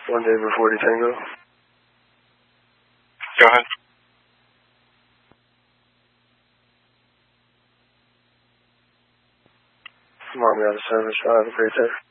1 Denver 40 Tango. Go ahead. Mark me out of service. Have a great day.